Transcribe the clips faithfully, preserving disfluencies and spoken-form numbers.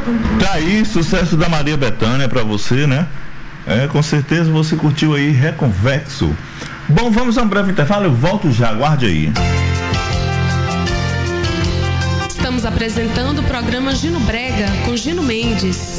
Tá aí, sucesso da Maria Bethânia pra você, né? É, com certeza você curtiu aí Reconvexo. Bom, vamos a um breve intervalo, eu volto já, aguarde aí. Estamos apresentando o programa Gino Brega com Gino Mendes.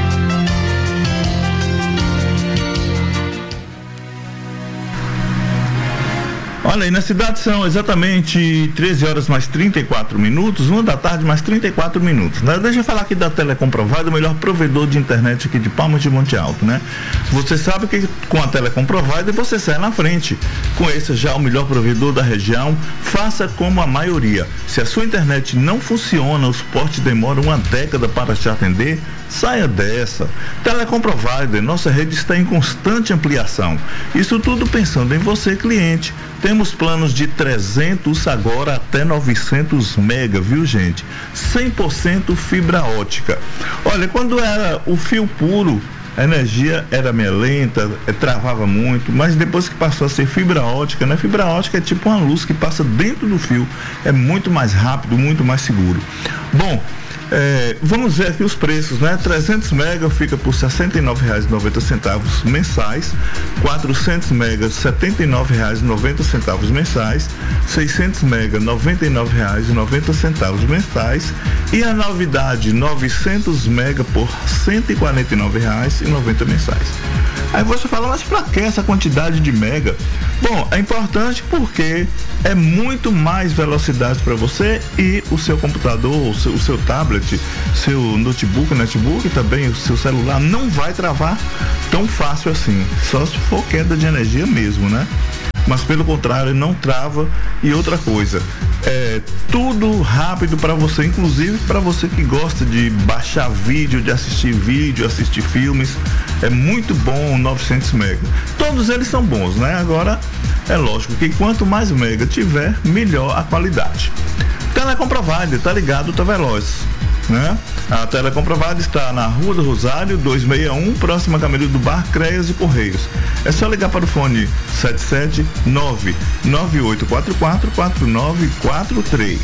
Olha aí, na cidade são exatamente treze horas mais trinta e quatro minutos, uma da tarde mais trinta e quatro minutos, né? Deixa eu falar aqui da Telecom Provider, o melhor provedor de internet aqui de Palmas de Monte Alto, né? Você sabe que com a Telecom Provider você sai na frente. Conheça já o melhor provedor da região, faça como a maioria. Se a sua internet não funciona, o suporte demora uma década para te atender, saia dessa. Telecom Provider, nossa rede está em constante ampliação. Isso tudo pensando em você, cliente. Temos planos de trezentos agora até novecentos mega, viu, gente? cem por cento fibra ótica. Olha, quando era o fio puro, a energia era meio lenta, travava muito, mas depois que passou a ser fibra ótica, né? Fibra ótica é tipo uma luz que passa dentro do fio, é muito mais rápido, muito mais seguro. Bom, É, vamos ver aqui os preços, né? trezentos mega fica por sessenta e nove reais e noventa centavos mensais, quatrocentos megas setenta e nove reais e noventa centavos mensais, seiscentos mega noventa e nove reais e noventa centavos mensais e a novidade novecentos mega por cento e quarenta e nove reais e noventa mensais. Aí você fala, mas pra que essa quantidade de mega? Bom, é importante porque é muito mais velocidade para você e o seu computador, o seu, o seu tablet, seu notebook, netbook também, o seu celular não vai travar tão fácil assim, só se for queda de energia mesmo, né? Mas pelo contrário, não trava. E outra coisa, é tudo rápido para você, inclusive para você que gosta de baixar vídeo, de assistir vídeo, assistir filmes, é muito bom o novecentos mega. Todos eles são bons, né? Agora, é lógico que quanto mais mega tiver, melhor a qualidade. Telecom Provider, tá ligado, tá veloz, né? A Telecom Provider está na Rua do Rosário, duzentos e sessenta e um, próxima a Caminho do Bar, Creias e Correios. É só ligar para o fone sete sete nove nove oito quatro quatro quatro nove quatro três.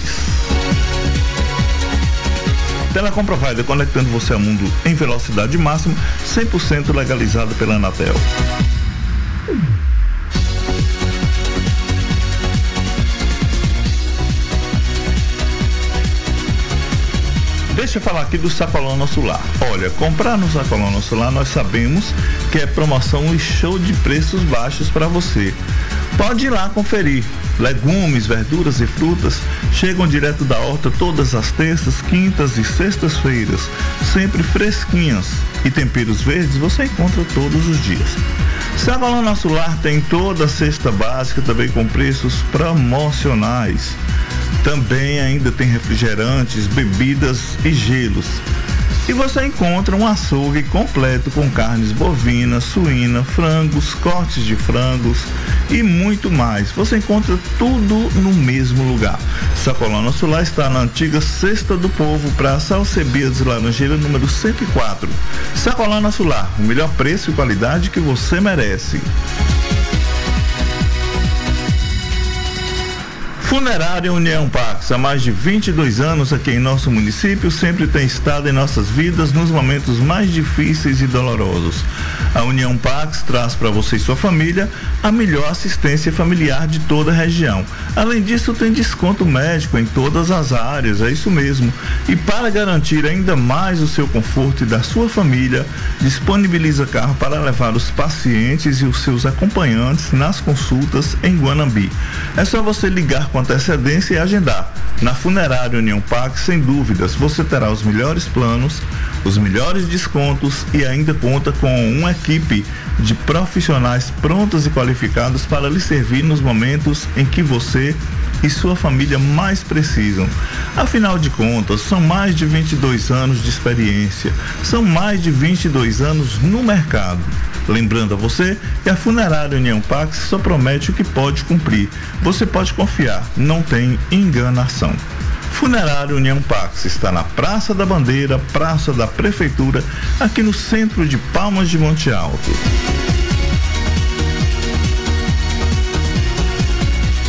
Telecom Provider, conectando você ao mundo em velocidade máxima, cem por cento legalizado pela Anatel. Deixa eu falar aqui do Sacolão Nosso Lar. Olha, comprar no Sacolão Nosso Lar nós sabemos que é promoção e show de preços baixos para você. Pode ir lá conferir. Legumes, verduras e frutas chegam direto da horta todas as terças, quintas e sextas-feiras, sempre fresquinhas. E temperos verdes você encontra todos os dias. Sacolão Nosso Lar tem toda a cesta básica, também com preços promocionais. Também ainda tem refrigerantes, bebidas e gelos. E você encontra um açougue completo com carnes bovinas, suína, frangos, cortes de frangos e muito mais. Você encontra tudo no mesmo lugar. Sacolão Nosso Lar está na antiga Cesta do Povo, Praça Alcebiades Laranjeira, número cento e quatro. Sacolão Nosso Lar, o melhor preço e qualidade que você merece. Funerária União Pax, há mais de vinte e dois anos aqui em nosso município, sempre tem estado em nossas vidas nos momentos mais difíceis e dolorosos. A União Pax traz para você e sua família a melhor assistência familiar de toda a região. Além disso, tem desconto médico em todas as áreas, é isso mesmo. E para garantir ainda mais o seu conforto e da sua família, disponibiliza carro para levar os pacientes e os seus acompanhantes nas consultas em Guanambi. É só você ligar com antecedência e agendar. Na Funerária União Pax, sem dúvidas, você terá os melhores planos, os melhores descontos e ainda conta com uma equipe de profissionais prontos e qualificados para lhe servir nos momentos em que você e sua família mais precisam. Afinal de contas, são mais de vinte e dois anos de experiência, são mais de vinte e dois anos no mercado. Lembrando a você que a Funerária União Pax só promete o que pode cumprir. Você pode confiar, não tem enganação. Funerária União Pax está na Praça da Bandeira, Praça da Prefeitura, aqui no centro de Palmas de Monte Alto.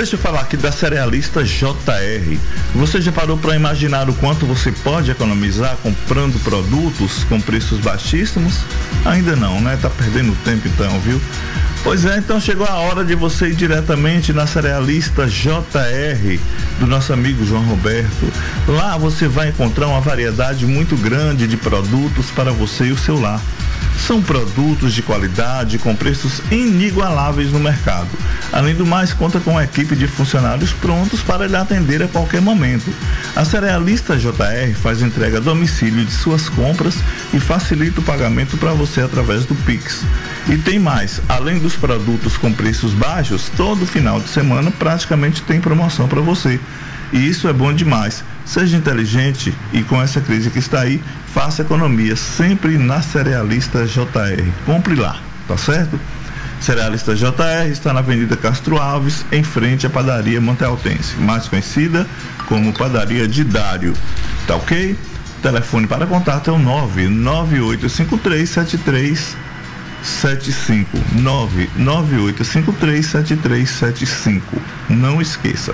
deixa eu falar aqui da cerealista J R. Você já parou para imaginar o quanto você pode economizar comprando produtos com preços baixíssimos? Ainda não, né? Tá perdendo tempo então, viu? Pois é, então chegou a hora de você ir diretamente na cerealista J R do nosso amigo João Roberto. Lá você vai encontrar uma variedade muito grande de produtos para você e o seu lar. São produtos de qualidade com preços inigualáveis no mercado. Além do mais, conta com uma equipe de funcionários prontos para lhe atender a qualquer momento. A cerealista J R faz entrega a domicílio de suas compras e facilita o pagamento para você através do Pix. E tem mais, além dos produtos com preços baixos, todo final de semana praticamente tem promoção para você. E isso é bom demais. Seja inteligente e com essa crise que está aí, faça economia sempre na cerealista J R. Compre lá, tá certo? Cerealista J R está na Avenida Castro Alves, em frente à padaria Montealtense, mais conhecida como Padaria Didário. Tá ok? O telefone para contato é o nove nove oito cinco três sete três sete cinco. nove nove oito cinco três sete três sete cinco. Não esqueça.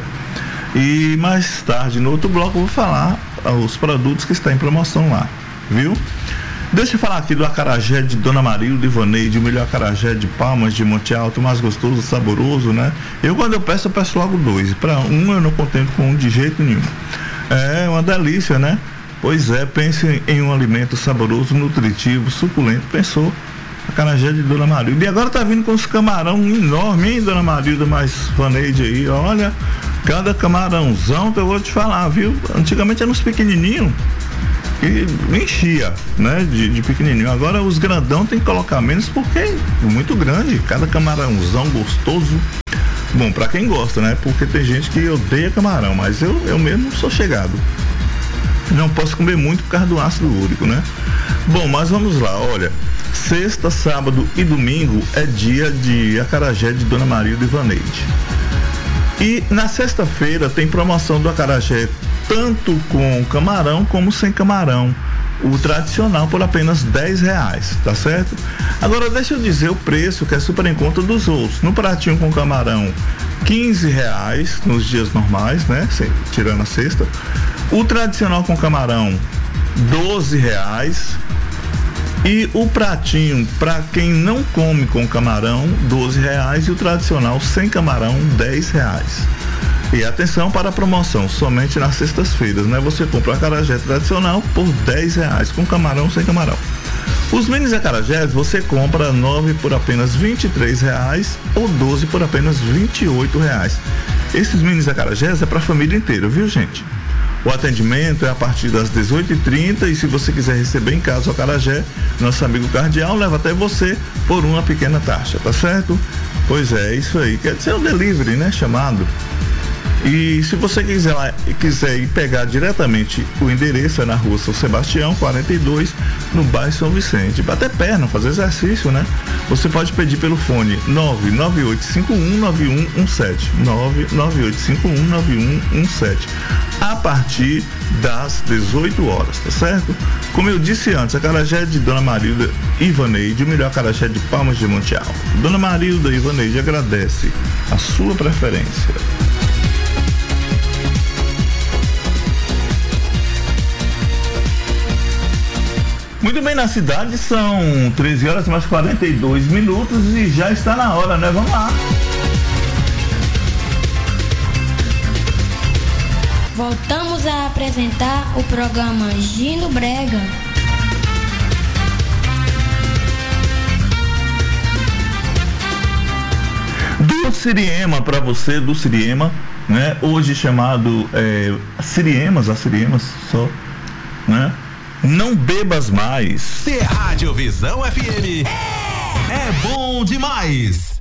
E mais tarde, no outro bloco, eu vou falar os produtos que estão em promoção lá, viu? Deixa eu falar aqui do acarajé de Dona Marilda Ivaneide, o melhor acarajé de Palmas de Monte Alto, mais gostoso, saboroso, né? Eu, quando eu peço, eu peço logo dois. Para um, eu não contento com um de jeito nenhum. É uma delícia, né? Pois é, pense em um alimento saboroso, nutritivo, suculento. Pensou? Acarajé de Dona Marilda. E agora tá vindo com os camarão enorme, hein, Dona Marilda, mais Ivaneide aí, olha. Cada camarãozão que eu vou te falar, viu? Antigamente eram uns pequenininhos e enchia, né? De, de pequenininho. Agora os grandão tem que colocar menos porque é muito grande. Cada camarãozão gostoso. Bom, pra quem gosta, né? Porque tem gente que odeia camarão, mas eu, eu mesmo sou chegado. Não posso comer muito por causa do ácido úrico, né? Bom, mas vamos lá, olha. Sexta, sábado e domingo é dia de acarajé de Dona Marilda Ivaneide. E na sexta-feira tem promoção do acarajé tanto com camarão como sem camarão. O tradicional por apenas dez reais, tá certo? Agora deixa eu dizer o preço que é super em conta dos outros. No pratinho com camarão, quinze reais nos dias normais, né? Sem, tirando a sexta. O tradicional com camarão, doze reais. E o pratinho, para quem não come com camarão, doze reais, e o tradicional sem camarão, dez reais. E atenção para a promoção, somente nas sextas-feiras, né? Você compra o acarajé tradicional por dez reais, com camarão, sem camarão. Os minis acarajés você compra nove por apenas vinte e três reais ou doze por apenas vinte e oito reais. Esses minis acarajés é para a família inteira, viu, gente? O atendimento é a partir das dezoito e trinta e se você quiser receber em casa o acarajé, nosso amigo Cardeal leva até você por uma pequena taxa, tá certo? Pois é, isso aí, quer dizer, o delivery, né, chamado. E se você quiser, lá, quiser ir pegar diretamente, o endereço é na rua São Sebastião, quarenta e dois, no bairro São Vicente. Bater perna, fazer exercício, né? Você pode pedir pelo fone nove nove oito cinco um nove um um sete, nove nove oito cinco um nove um um sete, a partir das dezoito horas, tá certo? Como eu disse antes, a acarajé de Dona Marilda Ivaneide, o melhor acarajé de Palmas de Monte Alto. Dona Marilda Ivaneide agradece a sua preferência. Muito bem, na cidade são treze horas mais quarenta e dois minutos e já está na hora, né? Vamos lá. Voltamos a apresentar o programa Gino Brega. Do Siriema para você, do Siriema, né? Hoje chamado é, Siriemas, as Siriemas só, né? Não bebas mais. T Rádio Visão F M. É, é bom demais.